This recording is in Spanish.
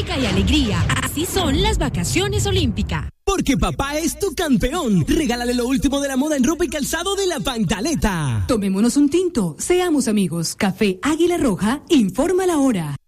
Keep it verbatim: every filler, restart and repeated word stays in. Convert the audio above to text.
música y alegría. Así son las vacaciones olímpicas. Porque papá es tu campeón. Regálale lo último de la moda en ropa y calzado de La Pantaleta. Tomémonos un tinto, seamos amigos. Café Águila Roja, informa la hora.